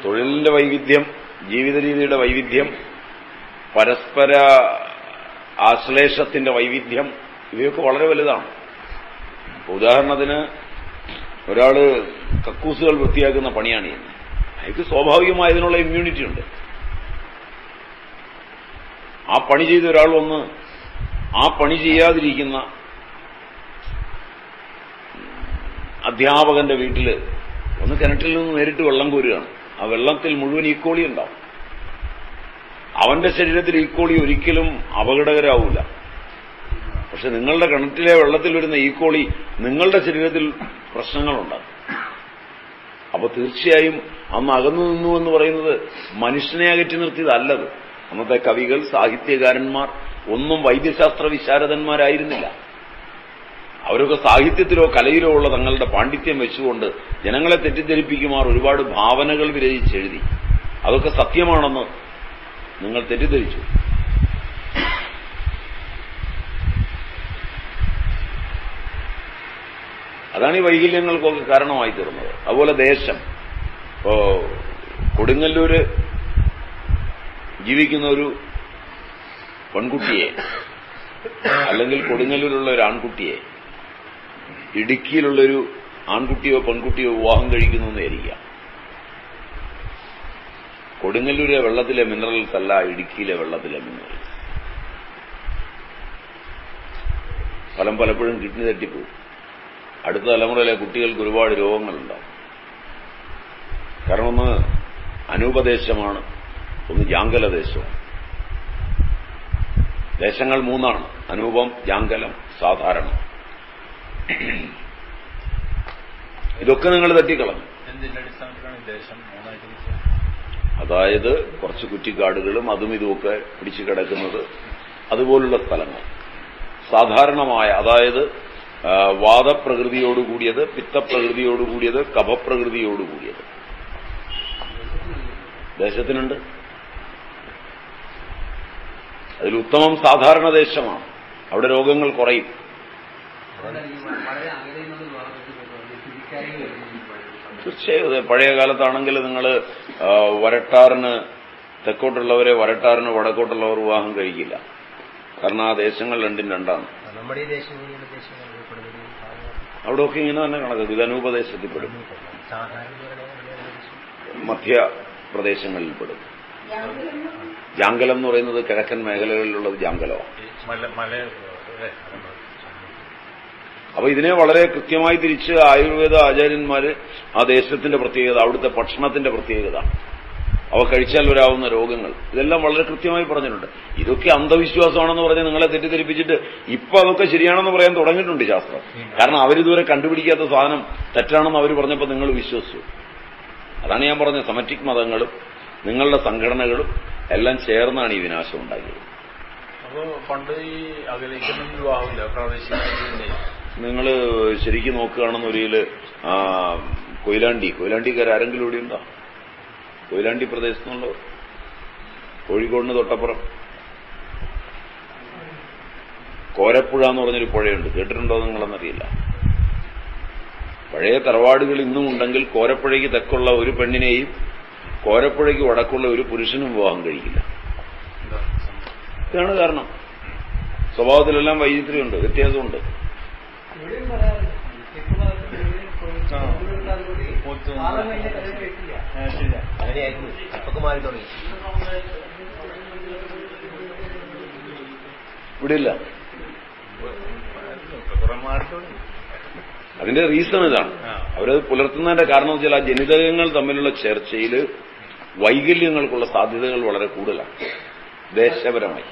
തൊഴിലിന്റെ വൈവിധ്യം, ജീവിത രീതിയുടെ വൈവിധ്യം, പരസ്പര ആശ്ലേഷത്തിന്റെ വൈവിധ്യം, ഇവയൊക്കെ വളരെ വലുതാണ്. ഉദാഹരണത്തിന് ഒരാള് കക്കൂസുകൾ വൃത്തിയാക്കുന്ന പണിയാണ് ചെയ്യുന്നത്. അയാൾക്ക് സ്വാഭാവികമായി അതിനുള്ള ഇമ്മ്യൂണിറ്റി ഉണ്ട്. ആ പണി ചെയ്ത ഒരാൾ വന്ന് ആ പണി ചെയ്യാതിരിക്കുന്ന അധ്യാപകന്റെ വീട്ടിൽ ഒന്ന് കിണറ്റിൽ നിന്ന് നേരിട്ട് വെള്ളം കോരുകയാണ്. ആ വെള്ളത്തിൽ മുഴുവൻ ഈക്കോളി ഉണ്ടാവും. അവന്റെ ശരീരത്തിൽ ഈക്കോളി ഒരിക്കലും അപകടകരാവൂല. പക്ഷെ നിങ്ങളുടെ കിണറ്റിലെ വെള്ളത്തിൽ വരുന്ന ഈക്കോളി നിങ്ങളുടെ ശരീരത്തിൽ പ്രശ്നങ്ങളുണ്ടാകും. അപ്പൊ തീർച്ചയായും അന്ന് അകന്നു നിന്നു എന്ന് പറയുന്നത് മനുഷ്യനെ അകറ്റി നിർത്തിയതല്ലത്. അന്നത്തെ കവികൾ, സാഹിത്യകാരന്മാർ ഒന്നും വൈദ്യശാസ്ത്ര വിശാരദന്മാരായിരുന്നില്ല. അവരൊക്കെ സാഹിത്യത്തിലോ കലയിലോ ഉള്ള തങ്ങളുടെ പാണ്ഡിത്യം വെച്ചുകൊണ്ട് ജനങ്ങളെ തെറ്റിദ്ധരിപ്പിക്കുമാർ ഒരുപാട് ഭാവനകൾ വിരചിച്ചെഴുതി. അതൊക്കെ സത്യമാണെന്ന് നിങ്ങൾ തെറ്റിദ്ധരിച്ചു. അതാണ് ഈ വൈകല്യങ്ങൾക്കൊക്കെ കാരണമായി തീർന്നത്. അതുപോലെ ദേശം, ഇപ്പോ കൊടുങ്ങല്ലൂര് ജീവിക്കുന്ന ഒരു പെൺകുട്ടിയെ അല്ലെങ്കിൽ കൊടുങ്ങല്ലൂരുള്ള ഒരു ആൺകുട്ടിയെ ഇടുക്കിയിലുള്ളൊരു ആൺകുട്ടിയോ പെൺകുട്ടിയോ വിവാഹം കഴിക്കുന്നു എന്ന് വിചാരിക്കുക. കൊടുങ്ങല്ലൂരിലെ വെള്ളത്തിലെ മിനറൽസ് അല്ല ഇടുക്കിയിലെ വെള്ളത്തിലെ മിനറൽസ്. പലപ്പോഴും കിഡ്നി തട്ടിപ്പോകും. അടുത്ത തലമുറയിലെ കുട്ടികൾക്ക് ഒരുപാട് രോഗങ്ങളുണ്ടാവും. കാരണം ഒന്ന് അനൂപദേശമാണ്, ഒന്ന് ജാങ്കലദേശമാണ്. ദേശങ്ങൾ മൂന്നാണ്: അനൂപം, ജാങ്കലം, സാധാരണം. ഇതൊക്കെ നിങ്ങൾ തട്ടിക്കളഞ്ഞു. അതായത് കുറച്ച് കുറ്റിക്കാടുകളും അതും ഇതുമൊക്കെ പിടിച്ചു കിടക്കുന്നത്, അതുപോലുള്ള സ്ഥലങ്ങൾ. സാധാരണമായ, അതായത് വാദപ്രകൃതിയോടുകൂടിയത്, പിത്തപ്രകൃതിയോടുകൂടിയത്, കഫപ്രകൃതിയോടുകൂടിയത് ദേശത്തിനുണ്ട്. അതിൽ ഉത്തമം സാധാരണ ദേശമാണ്. അവിടെ രോഗങ്ങൾ കുറയും. തീർച്ചയായും പഴയ കാലത്താണെങ്കിൽ നിങ്ങൾ വരട്ടാറിന് തെക്കോട്ടുള്ളവരെ വരട്ടാറിന് വടക്കോട്ടുള്ളവർ വിവാഹം കഴിക്കില്ല. കാരണം ആ ദേശങ്ങൾ രണ്ടും രണ്ടാണ്. അവിടെയൊക്കെ ഇങ്ങനെ തന്നെ കണക്കും. ഇത് അനൂപദേശത്തിൽപ്പെടും, മധ്യപ്രദേശങ്ങളിൽപ്പെടും. ജാങ്കലം എന്ന് പറയുന്നത് കിഴക്കൻ മേഖലകളിലുള്ളത് ജാങ്കലമാണ്. അപ്പൊ ഇതിനെ വളരെ കൃത്യമായി തിരിച്ച് ആയുർവേദ ആചാര്യന്മാര് ആ ദേശത്തിന്റെ പ്രത്യേകത, അവിടുത്തെ ഭക്ഷണത്തിന്റെ പ്രത്യേകത, അവ കഴിച്ചാൽ വരാവുന്ന രോഗങ്ങൾ, ഇതെല്ലാം വളരെ കൃത്യമായി പറഞ്ഞിട്ടുണ്ട്. ഇതൊക്കെ അന്ധവിശ്വാസമാണെന്ന് പറഞ്ഞ് നിങ്ങളെ തെറ്റിദ്ധരിപ്പിച്ചിട്ട് ഇപ്പൊ അതൊക്കെ ശരിയാണെന്ന് പറയാൻ തുടങ്ങിയിട്ടുണ്ട് ശാസ്ത്രം. കാരണം അവരിതുവരെ കണ്ടുപിടിക്കാത്ത സാധനം തെറ്റാണെന്ന് അവർ പറഞ്ഞപ്പോൾ നിങ്ങൾ വിശ്വസിച്ചു. അതാണ് ഞാൻ പറഞ്ഞത്. സെമറ്റിക് മതങ്ങളും നിങ്ങളുടെ സംഘടനകളും എല്ലാം ചേർന്നാണ് ഈ വിനാശം ഉണ്ടാക്കിയത്. അപ്പോ പണ്ട് ഈ അകലേക്കുന്ന വിവാഹമില്ല, പ്രാദേശിക നിങ്ങൾ ശരിക്കും നോക്കുകയാണെന്ന് ഒരിക്കല് കൊയിലാണ്ടിക്കാർ ആരെങ്കിലും ഇവിടെ ഉണ്ടോ? കൊയിലാണ്ടി പ്രദേശത്തുള്ളവർ, കോഴിക്കോടിന് തൊട്ടപ്പുറം കോരപ്പുഴ എന്ന് പറഞ്ഞൊരു പുഴയുണ്ട്. കേട്ടിട്ടുണ്ടോ നിങ്ങളെന്നറിയില്ല. പഴയ തറവാടുകൾ ഇന്നും ഉണ്ടെങ്കിൽ കോരപ്പുഴയ്ക്ക് തെക്കുള്ള ഒരു പെണ്ണിനെയും കോരപ്പുഴയ്ക്ക് വടക്കുള്ള ഒരു പുരുഷനും വിവാഹം കഴിക്കില്ല. ഇതാണ് കാരണം. സ്വഭാവത്തിലെല്ലാം വൈചിത്ര്യമുണ്ട്, വ്യത്യാസമുണ്ട്. ഇവിടെയില്ല. അതിന്റെ റീസൺ ഇതാണ്. അവരത് പുലർത്തുന്നതിന്റെ കാരണം വെച്ചാൽ ആ ജനിതകങ്ങൾ തമ്മിലുള്ള ചർച്ചയിൽ വൈകല്യങ്ങൾക്കുള്ള സാധ്യതകൾ വളരെ കൂടുതലാണ് ദേശപരമായി.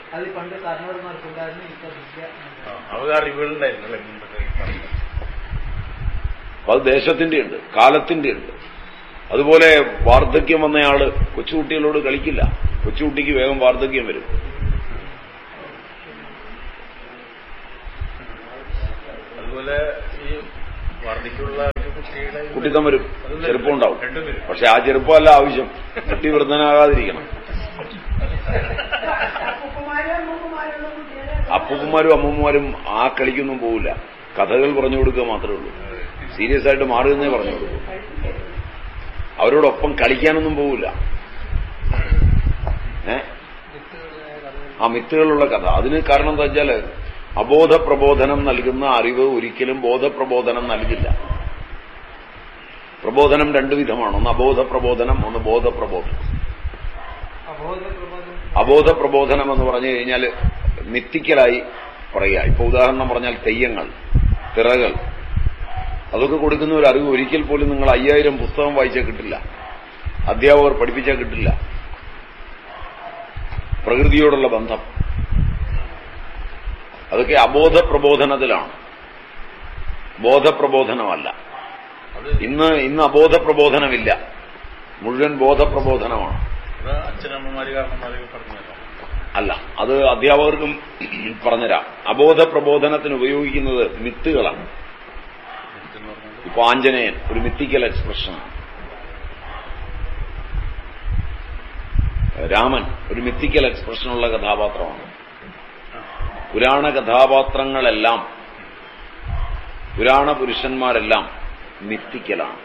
അത് ദേശത്തിന്റെ ഉണ്ട്, കാലത്തിന്റെ ഉണ്ട്. അതുപോലെ വാർദ്ധക്യം വന്നയാള് കൊച്ചുകുട്ടികളോട് കളിക്കില്ല. കൊച്ചുകുട്ടിക്ക് വേഗം വാർദ്ധക്യം വരും. അതുപോലെ ഈ വാർദ്ധക്യമുള്ള കുട്ടിത്തം വരും, ചെറുപ്പം ഉണ്ടാവും. പക്ഷെ ആ ചെറുപ്പമല്ല ആവശ്യം, കുട്ടി വൃദ്ധനാകാതിരിക്കണം. അപ്പൂപ്പന്മാരും അമ്മൂമ്മമാരും ആ കളിക്കൊന്നും പോവില്ല. കഥകൾ പറഞ്ഞു കൊടുക്കുക മാത്രമേ ഉള്ളൂ. സീരിയസ് ആയിട്ട് മാറുന്നേ പറഞ്ഞു കൊടുക്കൂ. അവരോടൊപ്പം കളിക്കാനൊന്നും പോവില്ല. ആ മിത്തുകളുള്ള കഥ. അതിന് കാരണം എന്താ വെച്ചാല് അബോധപ്രബോധനം നൽകുന്ന അറിവ് ഒരിക്കലും ബോധപ്രബോധനം നൽകില്ല. പ്രബോധനം രണ്ടു വിധമാണ്. ഒന്ന് അബോധപ്രബോധനം, ഒന്ന് ബോധപ്രബോധനം. അബോധപ്രബോധനം എന്ന് പറഞ്ഞു കഴിഞ്ഞാൽ മിത്തിക്കലായി പറയുക. ഇപ്പൊ ഉദാഹരണം പറഞ്ഞാൽ തെയ്യങ്ങൾ, തിറകൾ, അതൊക്കെ കൊടുക്കുന്ന ഒരു അറിവ് ഒരിക്കൽ പോലും നിങ്ങൾ 5000 പുസ്തകം വായിച്ചാൽ കിട്ടില്ല, അധ്യാപകർ പഠിപ്പിച്ചാൽ കിട്ടില്ല. പ്രകൃതിയോടുള്ള ബന്ധം അതൊക്കെ അബോധപ്രബോധനത്തിലാണ്, ബോധപ്രബോധനമല്ല. ഇന്ന് അബോധപ്രബോധനമില്ല, മുഴുവൻ ബോധപ്രബോധനമാണ്. അല്ല, അത് അധ്യാപകർക്കും പറഞ്ഞുതരാം. അബോധപ്രബോധനത്തിന് ഉപയോഗിക്കുന്നത് മിത്തുകളാണ്. ഇപ്പൊ ആഞ്ജനേയൻ ഒരു മിത്തിക്കൽ എക്സ്പ്രഷനാണ്. രാമൻ ഒരു മിത്തിക്കൽ എക്സ്പ്രഷനുള്ള കഥാപാത്രമാണ്. പുരാണ കഥാപാത്രങ്ങളെല്ലാം, പുരാണ പുരുഷന്മാരെല്ലാം മിത്തിക്കലാണ്.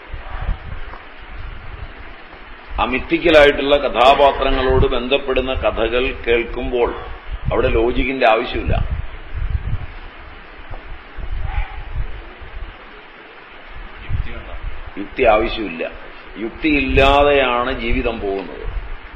ആ മിത്തിക്കലായിട്ടുള്ള കഥാപാത്രങ്ങളോട് ബന്ധപ്പെടുന്ന കഥകൾ കേൾക്കുമ്പോൾ അവിടെ ലോജിക്കിന്റെ ആവശ്യമില്ല. യുക്തി ആവശ്യമില്ല. യുക്തിയില്ലാതെയാണ് ജീവിതം പോകുന്നത്.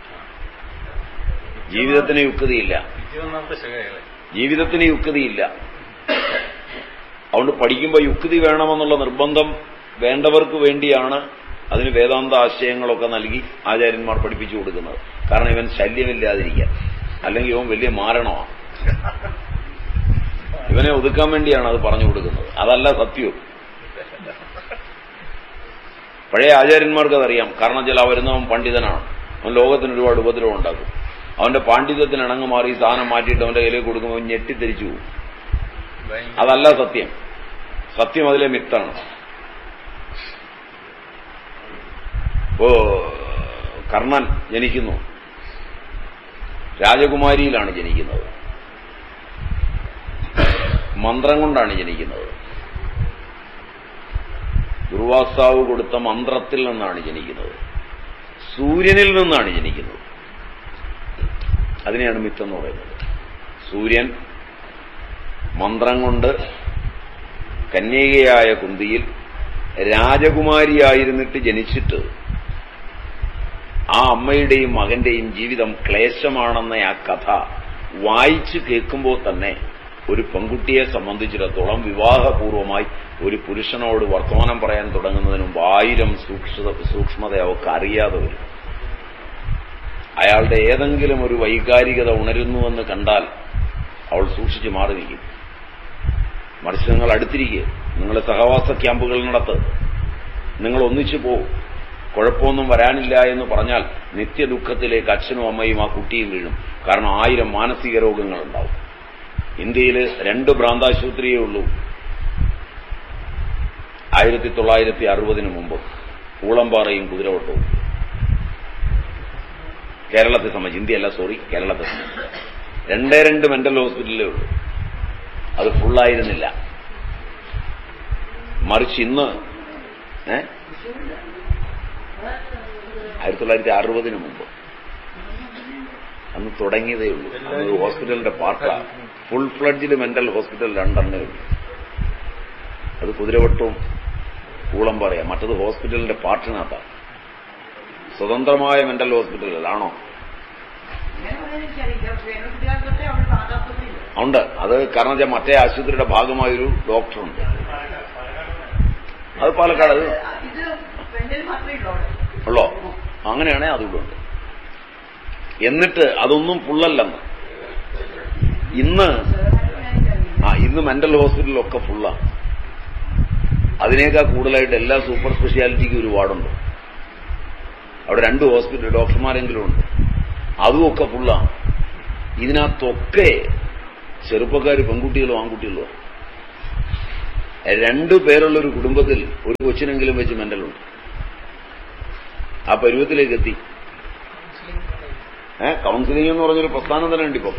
ജീവിതത്തിന് യുക്തിയില്ല, ജീവിതത്തിന് യുക്തിയില്ല. അതുകൊണ്ട് പഠിക്കുമ്പോൾ യുക്തി വേണമെന്നുള്ള നിർബന്ധം വേണ്ടവർക്ക് വേണ്ടിയാണ് അതിന് വേദാന്ത ആശയങ്ങളൊക്കെ നൽകി ആചാര്യന്മാർ പഠിപ്പിച്ചു കൊടുക്കുന്നത്. കാരണം ഇവൻ ശല്യമില്ലാതിരിക്കാൻ, അല്ലെങ്കിൽ ഇവൻ വലിയ മാരണമാണ്. ഇവനെ ഒതുക്കാൻ വേണ്ടിയാണ് അത് പറഞ്ഞു കൊടുക്കുന്നത്, അതല്ല സത്യവും. പഴയ ആചാര്യന്മാർക്ക് അതറിയാം. കാരണം വെച്ചാൽ വരുന്നവൻ പണ്ഡിതനാണ്, അവൻ ലോകത്തിന് ഒരുപാട് ഉപദ്രവം ഉണ്ടാക്കും. അവന്റെ പാണ്ഡിത്യത്തിന് ഇണങ്ങ് മാറി സ്ഥാനം മാറ്റിയിട്ട് അവന്റെ കയ്യിലേക്ക് കൊടുക്കുമ്പോൾ ഞെട്ടിത്തിരിച്ചു പോകും. അതല്ല സത്യം. സത്യം അതിലെ മിത്താണ്. ഇപ്പോ കർണൻ ജനിക്കുന്നു, രാജകുമാരിയിലാണ് ജനിക്കുന്നത്, മന്ത്രം കൊണ്ടാണ് ജനിക്കുന്നത്. ദുർവാസാവ് കൊടുത്ത മന്ത്രത്തിൽ നിന്നാണ് ജനിക്കുന്നത്, സൂര്യനിൽ നിന്നാണ് ജനിക്കുന്നത്. അതിനെയാണ് മിത്തെന്ന് പറയുന്നത്. സൂര്യൻ മന്ത്രം കൊണ്ട് കന്യകയായ കുന്തിയിൽ രാജകുമാരിയായിരുന്നിട്ട് ജനിച്ചിട്ട് ആ അമ്മയുടെയും മകന്റെയും ജീവിതം ക്ലേശമാണെന്ന ആ കഥ വായിച്ചു കേൾക്കുമ്പോൾ തന്നെ ഒരു പെൺകുട്ടിയെ സംബന്ധിച്ചിടത്തോളം വിവാഹപൂർവമായി ഒരു പുരുഷനോട് വർത്തമാനം പറയാൻ തുടങ്ങുന്നതിന് മുമ്പ് 1000 സൂക്ഷ്മത അവർക്ക് അറിയാതെ വരും. അയാളുടെ ഏതെങ്കിലും ഒരു വൈകാരികത ഉണരുന്നുവെന്ന് കണ്ടാൽ അവൾ സൂക്ഷിച്ചു മാറി നിൽക്കും. മറിച്ച് നിങ്ങൾ അടുത്തിരിക്കുക, നിങ്ങൾ സഹവാസ ക്യാമ്പുകൾ നടത്ത്, നിങ്ങൾ ഒന്നിച്ചു പോകും, കുഴപ്പമൊന്നും വരാനില്ല എന്ന് പറഞ്ഞാൽ നിത്യദുഃഖത്തിലേക്ക് അച്ഛനും അമ്മയും ആ കുട്ടിയും വീഴും. കാരണം 1000 മാനസിക രോഗങ്ങളുണ്ടാവും. ഇന്ത്യയിൽ 2 ഭ്രാന്താശുപത്രിയേ ഉള്ളൂ 1960 മുമ്പ്, ഊളംപാറയും കുതിരവട്ടവും. കേരളത്തെ സംബന്ധിച്ച്, ഇന്ത്യയല്ല സോറി, കേരളത്തെ സംബന്ധിച്ച് 2 മെന്റൽ ഹോസ്പിറ്റലേ ഉള്ളൂ. അത് ഫുള്ളായിരുന്നില്ല. മറിച്ച് ഇന്ന് 1960 മുമ്പ് അന്ന് തുടങ്ങിയതേ ഉള്ളൂ. അന്ന് ഹോസ്പിറ്റലിന്റെ പാർട്ടാണ്. ഫുൾ ഫ്ലഡ്ജിൽ മെന്റൽ ഹോസ്പിറ്റൽ 2 ഉള്ളൂ. അത് കുതിരവട്ടവും കൂളംപാറയാ. മറ്റത് ഹോസ്പിറ്റലിന്റെ പാർട്ടിനകത്താണ്. സ്വതന്ത്രമായ മെന്റൽ ഹോസ്പിറ്റലാണോ? ഉണ്ട്. അത് കാരണം വെച്ചാൽ മറ്റേ ആശുപത്രിയുടെ ഭാഗമായൊരു ഡോക്ടറുണ്ട്. അത് പാലക്കാട് ഉള്ളോ? അങ്ങനെയാണെ അതുകൂടെ ഉണ്ട്. എന്നിട്ട് അതൊന്നും ഫുള്ളല്ലെന്ന്. ഇന്ന് മെന്റൽ ഹോസ്പിറ്റലൊക്കെ ഫുള്ളാണ്. അതിനേക്കാൾ കൂടുതലായിട്ട് എല്ലാ സൂപ്പർ സ്പെഷ്യാലിറ്റിക്കും ഒരു വാർഡുണ്ട്. അവിടെ 2 ഹോസ്പിറ്റൽ ഡോക്ടർമാരെങ്കിലും ഉണ്ട്. അതുമൊക്കെ ഫുള്ളാണ്. ഇതിനകത്തൊക്കെ ചെറുപ്പക്കാർ, പെൺകുട്ടികളോ ആൺകുട്ടികളോ. 2 പേരുള്ളൊരു കുടുംബത്തിൽ ഒരു കൊച്ചിനെങ്കിലും വെച്ച് മെന്റലുണ്ട്. ആ പരുവത്തിലേക്ക് എത്തി. കൗൺസിലിംഗ് എന്ന് പറഞ്ഞൊരു പ്രസ്ഥാനം തന്നെ ഉണ്ട് ഇപ്പം.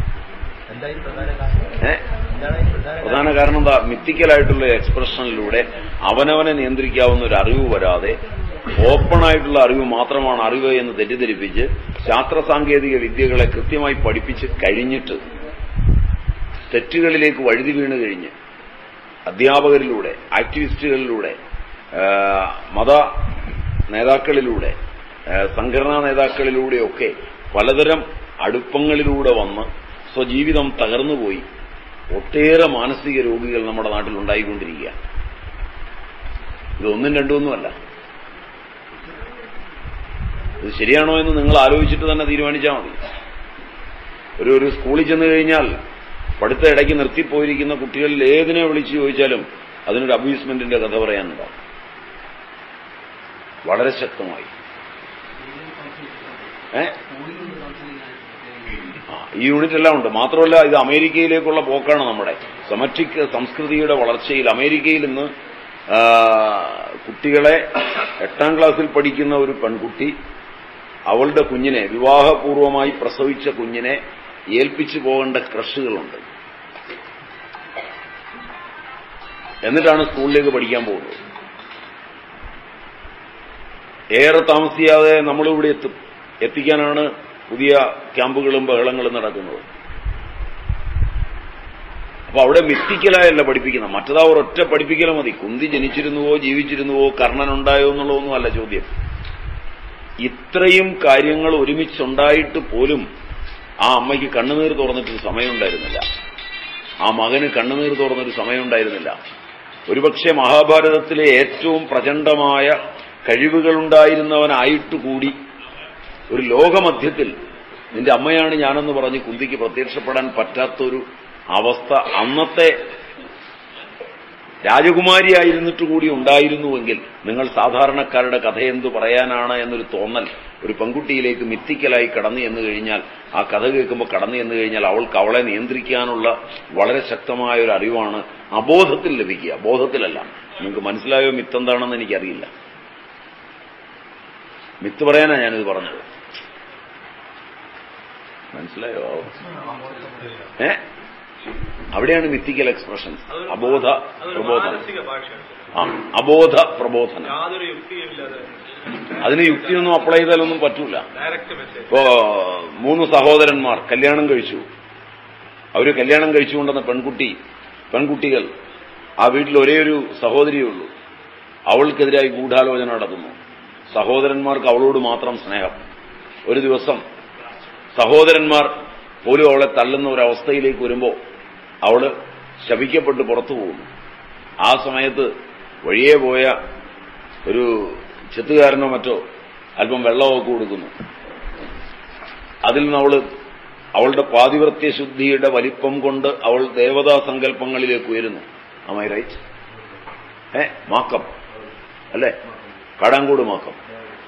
പ്രധാന കാരണം എന്താ? മിത്തിക്കലായിട്ടുള്ള എക്സ്പ്രഷനിലൂടെ അവനവനെ നിയന്ത്രിക്കാവുന്ന ഒരു അറിവ് വരാതെ ഓപ്പണായിട്ടുള്ള അറിവ് മാത്രമാണ് അറിവ് എന്ന് തെറ്റിദ്ധരിപ്പിച്ച് ശാസ്ത്ര സാങ്കേതിക വിദ്യകളെ കൃത്യമായി പഠിപ്പിച്ച് കഴിഞ്ഞിട്ട് തെറ്റുകളിലേക്ക് വഴുതി വീണ് കഴിഞ്ഞ് അധ്യാപകരിലൂടെ, ആക്ടിവിസ്റ്റുകളിലൂടെ, മത നേതാക്കളിലൂടെ, സംഘടനാ നേതാക്കളിലൂടെയൊക്കെ പലതരം അടുപ്പങ്ങളിലൂടെ വന്ന് സ്വജീവിതം തകർന്നുപോയി ഒട്ടേറെ മാനസിക രോഗികൾ നമ്മുടെ നാട്ടിൽ ഉണ്ടായിക്കൊണ്ടിരിക്കുക. ഇതൊന്നും രണ്ടൊന്നുമല്ല. ഇത് ശരിയാണോ എന്ന് നിങ്ങൾ ആലോചിച്ചിട്ട് തന്നെ തീരുമാനിച്ചാൽ മതി. ഒരു സ്കൂളിൽ ചെന്ന് കഴിഞ്ഞാൽ പഠിത്ത ഇടയ്ക്ക് നിർത്തിപ്പോയിരിക്കുന്ന കുട്ടികളിൽ ഏതിനെ വിളിച്ചു ചോദിച്ചാലും അതിനൊരു അബ്യൂസ്മെന്റിന്റെ കഥ പറയാനുണ്ടാവും, വളരെ ശക്തമായി. ഈ യൂണിറ്റ് എല്ലാം ഉണ്ട്. മാത്രമല്ല, ഇത് അമേരിക്കയിലേക്കുള്ള പോക്കാണ്. നമ്മുടെ സെമറ്റിക് സംസ്കൃതിയുടെ വളർച്ചയിൽ അമേരിക്കയിൽ ഇന്ന് കുട്ടികളെ 8ാം ക്ലാസ്സിൽ പഠിക്കുന്ന ഒരു പെൺകുട്ടി അവളുടെ കുഞ്ഞിനെ, വിവാഹപൂർവമായി പ്രസവിച്ച കുഞ്ഞിനെ ഏൽപ്പിച്ചു പോകേണ്ട ക്രഷുകളുണ്ട്. എന്നിട്ടാണ് സ്കൂളിലേക്ക് പഠിക്കാൻ പോകുന്നത്. ഏറെ താമസിയാതെ നമ്മളിവിടെ എത്തിക്കാനാണ് പുതിയ ക്യാമ്പുകളും ബഹളങ്ങളും നടക്കുന്നത്. അപ്പൊ അവിടെ മിത്തിക്കലായല്ല പഠിപ്പിക്കുന്നത്. മറ്റതാ ഒരൊറ്റ പഠിപ്പിക്കല മതി. കുന്തി ജനിച്ചിരുന്നുവോ, ജീവിച്ചിരുന്നുവോ, കർണനുണ്ടായോ എന്നുള്ളതൊന്നുമല്ല ചോദ്യം. ഇത്രയും കാര്യങ്ങൾ ഒരുമിച്ചുണ്ടായിട്ട് പോലും ആ അമ്മയ്ക്ക് കണ്ണുനീർ തുറന്നിട്ടൊരു സമയമുണ്ടായിരുന്നില്ല. ആ മകന് കണ്ണുനീർ തുറന്നൊരു സമയമുണ്ടായിരുന്നില്ല. ഒരുപക്ഷെ മഹാഭാരതത്തിലെ ഏറ്റവും പ്രചണ്ഡമായ കഴിവുകളുണ്ടായിരുന്നവനായിട്ടുകൂടി ഒരു ലോകമധ്യത്തിൽ നിന്റെ അമ്മയാണ് ഞാനെന്ന് പറഞ്ഞ് കുന്തിക്ക് പ്രത്യക്ഷപ്പെടാൻ പറ്റാത്തൊരു അവസ്ഥ അന്നത്തെ രാജകുമാരിയായിരുന്നിട്ട് കൂടി ഉണ്ടായിരുന്നുവെങ്കിൽ നിങ്ങൾ സാധാരണക്കാരുടെ കഥ എന്തു പറയാനാണ് എന്നൊരു തോന്നൽ ഒരു പെൺകുട്ടിയിലേക്ക് മിത്തിക്കലായി കടന്നു എന്ന് കഴിഞ്ഞാൽ, ആ കഥ കേൾക്കുമ്പോൾ കടന്നു എന്ന് കഴിഞ്ഞാൽ അവൾക്ക് അവളെ നിയന്ത്രിക്കാനുള്ള വളരെ ശക്തമായ ഒരു അറിവാണ് അബോധത്തിൽ ലഭിക്കുക, ബോധത്തിലല്ല. നിങ്ങൾക്ക് മനസ്സിലായോ മിത്തെന്താണെന്ന് എനിക്കറിയില്ല. മിത്ത് പറയാനാണ് ഞാനിത് പറഞ്ഞത്. മനസ്സിലായോ? അവിടെയാണ് മിത്തിക്കൽ എക്സ്പ്രഷൻസ്. അബോധ പ്രബോധനം. അബോധ പ്രബോധനം. അതിന് യുക്തിയൊന്നും അപ്ലൈ ചെയ്താലൊന്നും പറ്റൂല. ഇപ്പോ 3 സഹോദരന്മാർ കല്യാണം കഴിച്ചു. അവര് കല്യാണം കഴിച്ചുകൊണ്ടെന്ന പെൺകുട്ടികൾ ആ വീട്ടിൽ ഒരേ ഒരു സഹോദരിയേ ഉള്ളൂ. അവൾക്കെതിരായി ഗൂഢാലോചന നടത്തുന്നു. സഹോദരന്മാർക്ക് അവളോട് മാത്രം സ്നേഹം. ഒരു ദിവസം സഹോദരന്മാർ പോലും അവളെ തള്ളുന്ന ഒരവസ്ഥയിലേക്ക് വരുമ്പോൾ അവള് ശപിക്കപ്പെട്ട് പുറത്തു പോകുന്നു. ആ സമയത്ത് വഴിയെ പോയ ഒരു ചെത്തുകാരനോ മറ്റോ അല്പം വെള്ളമൊക്കെ കൊടുക്കുന്നു. അതിൽ നിന്ന് അവളുടെ പാതിവൃത്യശുദ്ധിയുടെ വലിപ്പം കൊണ്ട് അവൾ ദേവതാ സങ്കല്പങ്ങളിലേക്ക് ഉയരുന്നു. Am I right? മാക്കം അല്ലേ? കാടാങ്കോട് മാക്കം.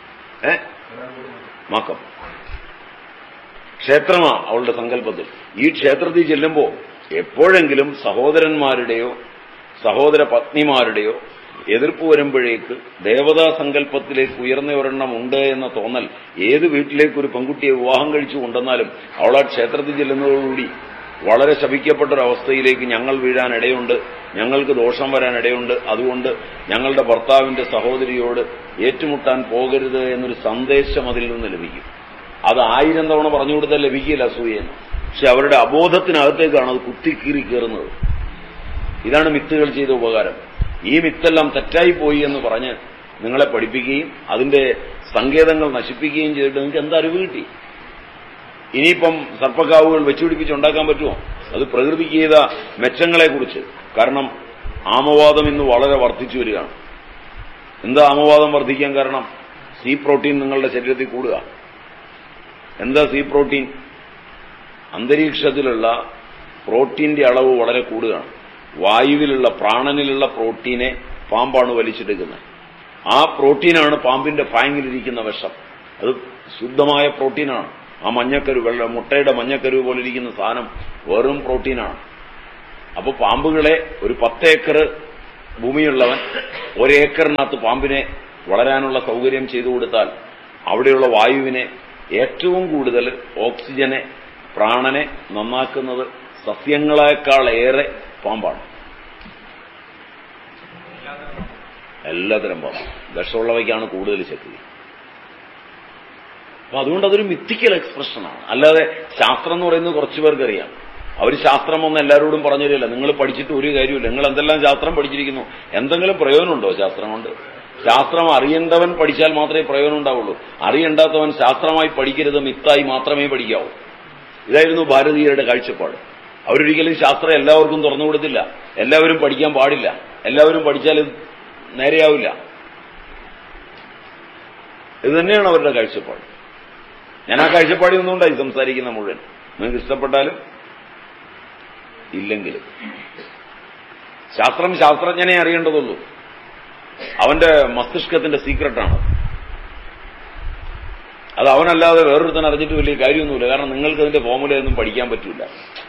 മാക്കം ക്ഷേത്രമാ അവളുടെ സങ്കല്പത്തിൽ. ഈ ക്ഷേത്രത്തിൽ ചെല്ലുമ്പോൾ എപ്പോഴെങ്കിലും സഹോദരന്മാരുടെയോ സഹോദര പത്നിമാരുടെയോ എതിർപ്പ് വരുമ്പോഴേക്ക് ദേവതാ സങ്കല്പത്തിലേക്ക് ഉയർന്ന ഒരെണ്ണം ഉണ്ട് എന്ന തോന്നൽ ഏത് വീട്ടിലേക്കൊരു പെൺകുട്ടിയെ വിവാഹം കഴിച്ചു കൊണ്ടെന്നാലും അവൾ ആ ക്ഷേത്രത്തിൽ ചെല്ലുന്നതോടുകൂടി വളരെ ശപിക്കപ്പെട്ടൊരവസ്ഥയിലേക്ക് ഞങ്ങൾ വീഴാനിടയുണ്ട്, ഞങ്ങൾക്ക് ദോഷം വരാനിടയുണ്ട്, അതുകൊണ്ട് ഞങ്ങളുടെ ഭർത്താവിന്റെ സഹോദരിയോട് ഏറ്റുമുട്ടാൻ പോകരുത് എന്നൊരു സന്ദേശം അതിൽ നിന്ന് ലഭിക്കും. അത് 1000 തവണ പറഞ്ഞു കൊടുത്താൽ ലഭിക്കില്ല അസൂയെന്ന്. പക്ഷെ അവരുടെ അബോധത്തിനകത്തേക്കാണ് അത് കുത്തിക്കീറി കയറുന്നത്. ഇതാണ് മിത്തുകൾ ചെയ്ത ഉപകാരം. ഈ മിത്തെല്ലാം തെറ്റായിപ്പോയി എന്ന് പറഞ്ഞ് നിങ്ങളെ പഠിപ്പിക്കുകയും അതിന്റെ സങ്കേതങ്ങൾ നശിപ്പിക്കുകയും ചെയ്തിട്ട് നിങ്ങൾക്ക് എന്താ അറിവ് കിട്ടി? ഇനിയിപ്പം സർപ്പക്കാവുകൾ വെച്ചുപിടിപ്പിച്ചുണ്ടാക്കാൻ പറ്റുമോ? അത് പ്രകൃതിക്ക് ചെയ്ത മെച്ചങ്ങളെക്കുറിച്ച്. കാരണം ആമവാദം ഇന്ന് വളരെ വർദ്ധിച്ചു വരികയാണ്. എന്താ ആമവാദം വർദ്ധിക്കാൻ കാരണം? സി പ്രോട്ടീൻ നിങ്ങളുടെ ശരീരത്തിൽ കൂടുക. എന്താ സി പ്രോട്ടീൻ? അന്തരീക്ഷത്തിലുള്ള പ്രോട്ടീന്റെ അളവ് വളരെ കൂടുകയാണ്. വായുവിലുള്ള പ്രാണനിലുള്ള പ്രോട്ടീനെ പാമ്പാണ് വലിച്ചെടുക്കുന്നത്. ആ പ്രോട്ടീനാണ് പാമ്പിന്റെ ഫാങ്ങിലിരിക്കുന്ന വിഷം. അത് ശുദ്ധമായ പ്രോട്ടീനാണ്. ആ മഞ്ഞക്കരു, മുട്ടയുടെ മഞ്ഞക്കരു പോലിരിക്കുന്ന സാധനം വെറും പ്രോട്ടീനാണ്. അപ്പൊ പാമ്പുകളെ ഒരു 10 ഏക്കർ ഭൂമിയുള്ളവൻ 1 ഏക്കറിനകത്ത് പാമ്പിനെ വളരാനുള്ള സൗകര്യം ചെയ്തു കൊടുത്താൽ അവിടെയുള്ള വായുവിനെ ഏറ്റവും കൂടുതൽ ഓക്സിജനെ, പ്രാണനെ നന്നാക്കുന്നത് സസ്യങ്ങളെക്കാളേറെ പാമ്പാണ്. എല്ലാത്തരം പാമ്പും. വിഷമുള്ളവയ്ക്കാണ് കൂടുതൽ ശക്തി. അപ്പൊ അതുകൊണ്ട് അതൊരു മിത്തിക്കൽ എക്സ്പ്രഷനാണ്. അല്ലാതെ ശാസ്ത്രം എന്ന് പറയുന്നത് കുറച്ചു പേർക്കറിയാം. അവർ ശാസ്ത്രം ഒന്നും എല്ലാവരോടും പറഞ്ഞു തരില്ല. നിങ്ങൾ പഠിച്ചിട്ട് ഒരു കാര്യമില്ല. നിങ്ങൾ എന്തെല്ലാം ശാസ്ത്രം പഠിച്ചിരിക്കുന്നു, എന്തെങ്കിലും പ്രയോജനമുണ്ടോ ശാസ്ത്രം കൊണ്ട്? ശാസ്ത്രം അറിയേണ്ടവൻ പഠിച്ചാൽ മാത്രമേ പ്രയോജനം ഉണ്ടാവുള്ളൂ. അറിയണ്ടാത്തവൻ ശാസ്ത്രമായി പഠിക്കരുത്, മിത്തായി മാത്രമേ പഠിക്കാവൂ. ഇതായിരുന്നു ഭാരതീയരുടെ കാഴ്ചപ്പാട്. അവരൊരിക്കലും ശാസ്ത്രം എല്ലാവർക്കും തുറന്നു കൊടുത്തില്ല. എല്ലാവരും പഠിക്കാൻ പാടില്ല. എല്ലാവരും പഠിച്ചാൽ നേരെയാവില്ല. ഇത് തന്നെയാണ് അവരുടെ കാഴ്ചപ്പാട്. ഞാൻ ആ കാഴ്ചപ്പാടിൽ നിന്നുകൊണ്ടായി സംസാരിക്കുന്ന മുഴുവൻ. നിങ്ങൾക്ക് ഇഷ്ടപ്പെട്ടാലും ഇല്ലെങ്കിലും ശാസ്ത്രം ശാസ്ത്രജ്ഞനെ അറിയേണ്ടതുള്ളൂ. അവന്റെ മസ്തിഷ്കത്തിന്റെ സീക്രട്ടാണ്. അത് അവനല്ലാതെ വേറൊരുത്തൻ അറിഞ്ഞിട്ട് വലിയ കാര്യമൊന്നുമില്ല. കാരണം നിങ്ങൾക്ക് അതിന്റെ ഫോമുലയൊന്നും പഠിക്കാൻ പറ്റില്ല.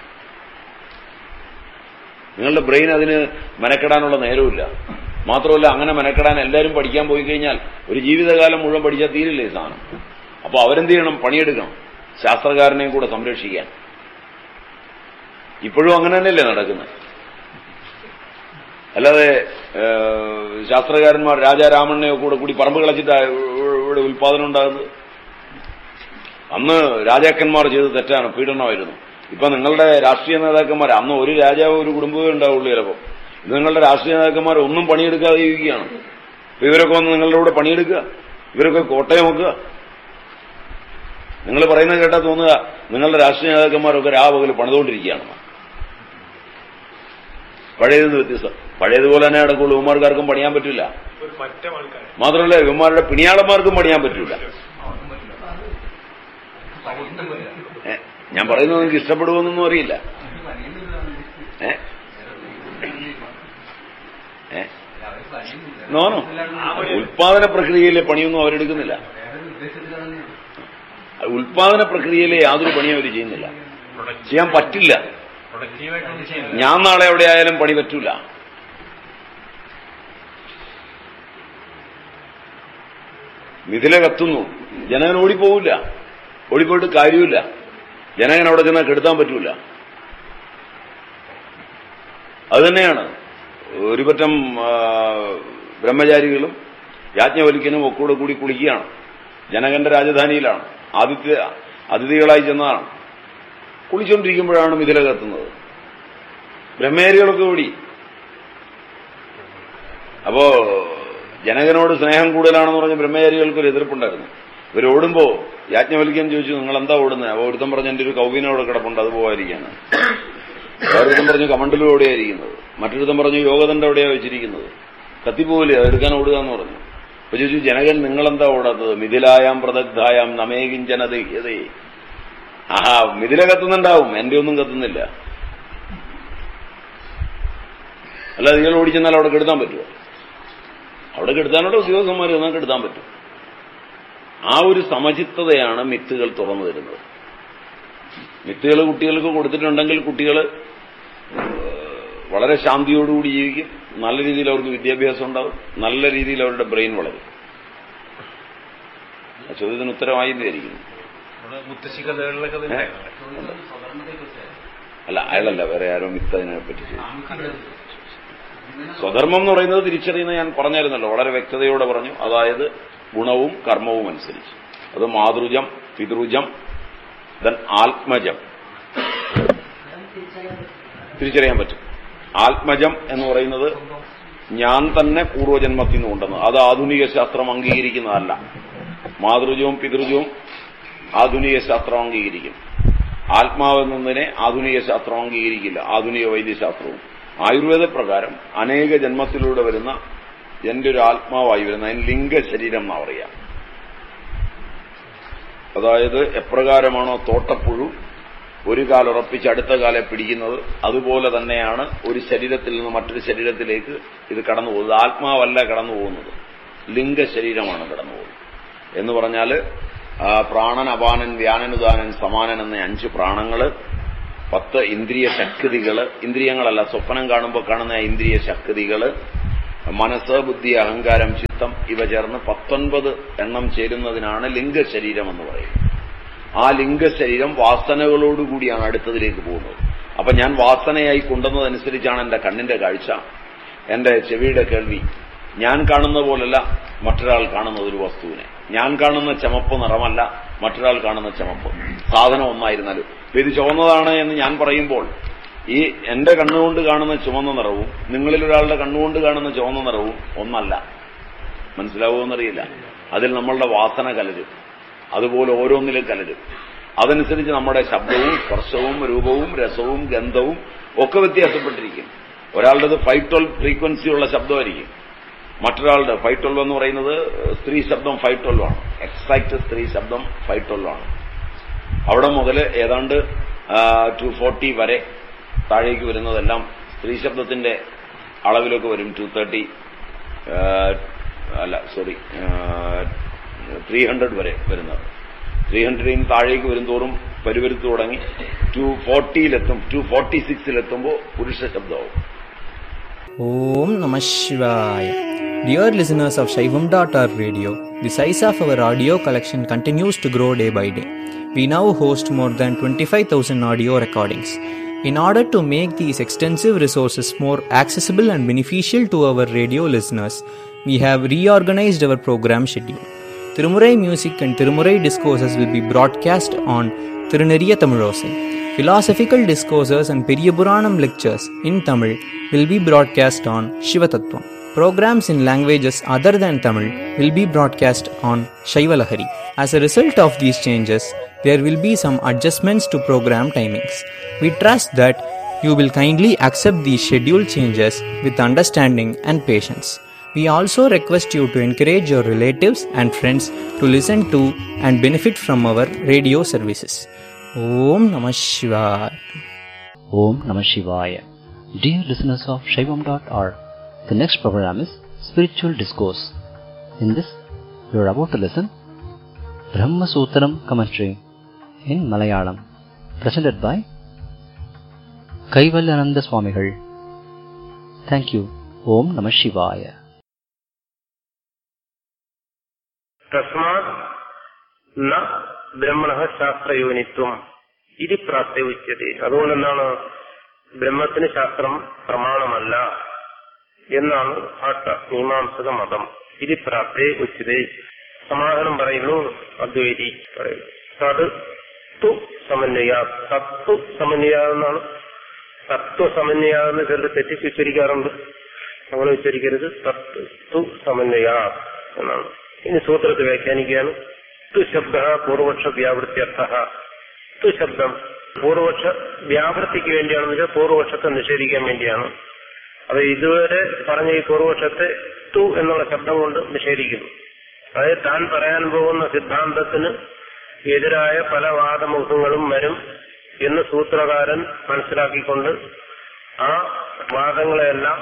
നിങ്ങളുടെ ബ്രെയിൻ അതിന് മെനക്കെടാനുള്ള നേരമില്ല. മാത്രമല്ല, അങ്ങനെ മെനക്കെടാൻ എല്ലാവരും പഠിക്കാൻ പോയി കഴിഞ്ഞാൽ ഒരു ജീവിതകാലം മുഴുവൻ പഠിച്ചാൽ തീരില്ലേ ഈ സാധനം. അപ്പോൾ അവരെന്ത് ചെയ്യണം? പണിയെടുക്കണം, ശാസ്ത്രകാരനെയും കൂടെ സംരക്ഷിക്കാൻ. ഇപ്പോഴും അങ്ങനെ തന്നെയല്ലേ നടക്കുന്നത്. അല്ലാതെ ശാസ്ത്രകാരന്മാർ രാജാരാമണ്ണയോ കൂടി പറമ്പ് കളച്ചിട്ട് ഇവിടെ ഉൽപാദനം ഉണ്ടാകുന്നത്. അന്ന് രാജാക്കന്മാർ ചെയ്ത് തെറ്റാണ്, പീഡനമായിരുന്നു. ഇപ്പൊ നിങ്ങളുടെ രാഷ്ട്രീയ നേതാക്കന്മാർ, അന്ന് ഒരു രാജാവ് ഒരു കുടുംബമേ ഉണ്ടാവുള്ളൂ ചിലപ്പോൾ. ഇത് നിങ്ങളുടെ രാഷ്ട്രീയ നേതാക്കന്മാർ ഒന്നും പണിയെടുക്കാതെ ഇരിക്കുകയാണ്. അപ്പൊ ഇവരൊക്കെ വന്ന് നിങ്ങളുടെ കൂടെ പണിയെടുക്കുക, ഇവരൊക്കെ കോട്ടയം വെക്കുക. നിങ്ങൾ പറയുന്നത് കേട്ടാൽ തോന്നുക നിങ്ങളുടെ രാഷ്ട്രീയ നേതാക്കന്മാരൊക്കെ രാപകൽ പണിതുകൊണ്ടിരിക്കുകയാണ്. പഴയതെന്ന് വ്യത്യസ്തം. പഴയതുപോലെ തന്നെ നടക്കുള്ളൂ. ഇവന്മാർക്കാർക്കും പണിയാൻ പറ്റില്ല. മാത്രമല്ല, ഇവന്മാരുടെ പിണിയാളന്മാർക്കും പണിയാൻ പറ്റില്ല. ഞാൻ പറയുന്നത് നിങ്ങൾക്ക് ഇഷ്ടപ്പെടുമെന്നൊന്നും അറിയില്ല. നോനോ, ഉൽപാദന പ്രക്രിയയിലെ പണിയൊന്നും അവരെടുക്കുന്നില്ല. ഉൽപാദന പ്രക്രിയയിലെ യാതൊരു പണിയും അവർ ചെയ്യുന്നില്ല, ചെയ്യാൻ പറ്റില്ല. ഞാൻ നാളെ എവിടെ ആയാലും പണി പറ്റൂല. മിഥില കത്തുന്നു, ജനകൻ ഓടിപ്പോവില്ല. ഓടിപ്പോയിട്ട് കാര്യമില്ല. ജനകൻ അവിടെ ചെന്നാൽ കെടുത്താൻ പറ്റൂല. അതുതന്നെയാണ് ഒരു പറ്റം ബ്രഹ്മചാരികളും യാജ്ഞവൽക്യനും ഒക്കെ കൂടി കുളിക്കുകയാണ്. ജനകന്റെ രാജധാനിയിലാണ്. അതിഥികളായി ചെന്നതാണ്. കുളിച്ചുകൊണ്ടിരിക്കുമ്പോഴാണ് മിഥില കത്തുന്നത്. ബ്രഹ്മചാരികളൊക്കെ ഓടി. അപ്പോ ജനകനോട് സ്നേഹം കൂടുതലാണെന്ന് പറഞ്ഞ് ബ്രഹ്മചാരികൾക്കൊരു എതിർപ്പുണ്ടായിരുന്നു. ഇവരോടുമ്പോ യാജ്ഞവൽക്യൻ ചോദിച്ചു, നിങ്ങൾ എന്താ ഓടുന്നത്? അപ്പൊ ഒരുത്തം പറഞ്ഞ് എന്റെ ഒരു കൗവിനോട് കിടപ്പുണ്ട്, അത് പോകാതിരിക്കാണ്. വേറൊരുത്തം പറഞ്ഞു കമണ്ടലും എവിടെയായിരിക്കുന്നത്. മറ്റൊരുത്തം പറഞ്ഞു യോഗദണ്ഡം എവിടെയാ വെച്ചിരിക്കുന്നത്, കത്തിപ്പോവില്ലേ, അതെടുക്കാൻ ഓടുക എന്ന് പറഞ്ഞു. അപ്പൊ ചോദിച്ചു, ജനകൻ നിങ്ങളെന്താ ഓടാത്തത്? മിഥിലായാം പ്രദഗ്ധായാം നമേകിഞ്ചന ദഹ്യതേ. ആഹാ, മിഥില കത്തുന്നുണ്ടാവും, എന്റെ ഒന്നും കത്തുന്നില്ല. അല്ല, നിങ്ങൾ ഓടിച്ചെന്നാൽ അവിടെ കെടുത്താൻ പറ്റുമോ? അവിടെ കെടുത്താനുള്ള ഉദ്യോഗസ്ഥന്മാർ എന്നാൽ കെടുത്താൻ പറ്റും. ആ ഒരു സമചിത്തതയാണ് മിത്തുകൾ തുറന്നു തരുന്നത്. മിത്തുകൾ കുട്ടികൾക്ക് കൊടുത്തിട്ടുണ്ടെങ്കിൽ കുട്ടികൾ വളരെ ശാന്തിയോടുകൂടി ജീവിക്കും. നല്ല രീതിയിൽ അവർക്ക് വിദ്യാഭ്യാസം ഉണ്ടാവും. നല്ല രീതിയിൽ അവരുടെ ബ്രെയിൻ വളരും. ആ ചോദ്യത്തിന് ഉത്തരമായി വിചാരിക്കുന്നു. അല്ല, അയാളല്ല, വേറെ ആരോ മിത്ത് അതിനെപ്പറ്റി ചെയ്തു. സ്വധർമ്മം എന്ന് പറയുന്നത് തിരിച്ചറിയുന്നത് ഞാൻ പറഞ്ഞായിരുന്നല്ലോ, വളരെ വ്യക്തതയോടെ പറഞ്ഞു. അതായത് ഗുണവും കർമ്മവും അനുസരിച്ച്. അത് മാതൃജം, പിതൃജം, ദെൻ ആത്മജം. തിരിച്ചറിയാൻ പറ്റും. ആത്മജം എന്ന് പറയുന്നത് ഞാൻ തന്നെ പൂർവ്വജന്മത്തിൽ നിന്ന് കൊണ്ടുവന്നത്. അത് ആധുനിക ശാസ്ത്രം അംഗീകരിക്കുന്നതല്ല. മാതൃജവും പിതൃജവും ആധുനിക ശാസ്ത്രം അംഗീകരിക്കും. ആത്മാവെന്നതിനെ ആധുനിക ശാസ്ത്രം അംഗീകരിക്കില്ല, ആധുനിക വൈദ്യശാസ്ത്രവും. ആയുർവേദ പ്രകാരം അനേക ജന്മത്തിലൂടെ വരുന്ന എന്റെ ഒരു ആത്മാവായി വരുന്ന അതിന് ലിംഗശരീരം എന്നാ പറയുക. അതായത് എപ്രകാരമാണോ തോട്ടപ്പുഴു ഒരു കാലുറപ്പിച്ച് അടുത്ത കാലെ പിടിക്കുന്നത്, അതുപോലെ തന്നെയാണ് ഒരു ശരീരത്തിൽ നിന്ന് മറ്റൊരു ശരീരത്തിലേക്ക് ഇത് കടന്നു പോകുന്നത്. ആത്മാവല്ല കടന്നു പോകുന്നത്, ലിംഗശരീരമാണ് കടന്നു പോകുന്നത്. എന്ന് പറഞ്ഞാൽ പ്രാണൻ, അപാനൻ, വ്യാനനുദാനൻ, സമാനൻ എന്ന 5 പ്രാണങ്ങൾ, 10 ഇന്ദ്രിയ ശക്തികൾ, ഇന്ദ്രിയങ്ങളല്ല, സ്വപ്നം കാണുമ്പോൾ കാണുന്ന ഇന്ദ്രിയ ശക്തികൾ, മനസ്സ്, ബുദ്ധി, അഹങ്കാരം, ചിത്തം, ഇവ ചേർന്ന് 19 എണ്ണം ചേരുന്നതിനാണ് ലിംഗശരീരം എന്ന് പറയുന്നത്. ആ ലിംഗശരീരം വാസനകളോടുകൂടിയാണ് അടുത്തതിലേക്ക് പോകുന്നത്. അപ്പൊ ഞാൻ വാസനയായി കൊണ്ടുവന്നതനുസരിച്ചാണ് എന്റെ കണ്ണിന്റെ കാഴ്ച, എന്റെ ചെവിയുടെ കേൾവി, ഞാൻ കാണുന്ന പോലല്ല മറ്റൊരാൾ കാണുന്ന ഒരു വസ്തുവിനെ. ഞാൻ കാണുന്ന ചുമപ്പ് നിറമല്ല മറ്റൊരാൾ കാണുന്ന ചുമപ്പ്. സാധനം ഒന്നായിരുന്നാലും ഇത് ചുവന്നതാണ് എന്ന് ഞാൻ പറയുമ്പോൾ ഈ എന്റെ കണ്ണുകൊണ്ട് കാണുന്ന ചുവന്ന നിറവും നിങ്ങളിൽ ഒരാളുടെ കണ്ണുകൊണ്ട് കാണുന്ന ചുവന്ന നിറവും ഒന്നല്ല. മനസ്സിലാവുമെന്നറിയില്ല. അതിൽ നമ്മളുടെ വാസന കലരും, അതുപോലെ ഓരോന്നിലും കലരും. അതനുസരിച്ച് നമ്മുടെ ശബ്ദവും സ്പർശവും രൂപവും രസവും ഗന്ധവും ഒക്കെ വ്യത്യാസപ്പെട്ടിരിക്കും. ഒരാളുടേത് 512 ഫ്രീക്വൻസിയുള്ള ശബ്ദമായിരിക്കും, മറ്റൊരാളുടെ 512 എന്ന് പറയുന്നത് സ്ത്രീ ശബ്ദം 512 ആണ്. എക്സാക്ട് സ്ത്രീ ശബ്ദം 512 ആണ്. അവിടെ മുതൽ ഏതാണ്ട് 240 വരെ താഴേക്ക് വരുന്നതെല്ലാം സ്ത്രീ ശബ്ദത്തിന്റെ അളവിലൊക്കെ വരും. 230 300 വരെ വരുന്നത്. 300 താഴേക്ക് വരും തോറും പരിവരുത്തു തുടങ്ങി 240-ലെത്തും. 246-ലെത്തുമ്പോൾ പുരുഷ ശബ്ദമാവും. Om Namah Shivaya. Dear listeners of Shaivam.org radio, the size of our audio collection continues to grow day by day. We now host more than 25,000 audio recordings. In order to make these extensive resources more accessible and beneficial to our radio listeners, we have reorganized our program schedule. Tirumurai music and Tirumurai discourses will be broadcast on Tiruneriya Tamilosai. Philosophical discourses and Periyapuranam lectures in Tamil will be broadcast on Shivatattvam. Programs in languages other than Tamil will be broadcast on Shaivalahari. As a result of these changes, there will be some adjustments to program timings. We trust that you will kindly accept these schedule changes with understanding and patience. We also request you to encourage your relatives and friends to listen to and benefit from our radio services. Om Namah Shivaya. Om Namah Shivaya. Dear listeners of Shaivam.org, the next program is Spiritual Discourse. In this, you are about to listen Brahma Sutram commentary in Malayalam, presented by Kaivalyananda Swamigal. Thank you. Om Namah Shivaya. തസ്മാത് ന ബ്രഹ്മണഃ ശാസ്ത്രയോനിത്വം ഇത് പ്രാപ്തേ ഉച്യതേ. അതുകൊണ്ട് എന്താണ് ബ്രഹ്മത്തിന് ശാസ്ത്രം പ്രമാണമല്ല എന്നാണ് ഭാട്ട മീമാംസക മതം. ഇത് പ്രാപ്തേ ഉച്യതേ. സമാധാനം പറയുന്നു അദ്വൈതി പറയുന്നു. തത് തു സമന്വയ, തത്വ സമന്വയ എന്നാണ്. തത്വ സമന്വയ എന്ന് ചിലർ തെറ്റിച്ച് ഉച്ചരിക്കാറുണ്ട്. അങ്ങനെ ഉച്ചരിക്കരുത്. തത്വ സമന്വയ എന്നാണ്. ഇനി സൂത്രത്തെ വ്യാഖ്യാനിക്കുകയാണ്. തു ശബ്ദ പൂർവപക്ഷ വ്യാവൃത്യർത്ഥ. തു ശബ്ദം പൂർവപക്ഷ വ്യാവൃത്തിക്ക് വേണ്ടിയാണെന്ന് വെച്ചാൽ പൂർവപക്ഷത്തെ നിഷേധിക്കാൻ വേണ്ടിയാണ്. അത് ഇതുവരെ പറഞ്ഞ ഈ പൂർവപക്ഷത്തെ തു എന്നുള്ള ശബ്ദം കൊണ്ട് നിഷേധിക്കുന്നു. അതായത് താൻ പറയാൻ പോകുന്ന സിദ്ധാന്തത്തിന് എതിരായ പല വാദമുഖങ്ങളും വരും എന്ന് സൂത്രകാരൻ മനസ്സിലാക്കിക്കൊണ്ട് ആ വാദങ്ങളെല്ലാം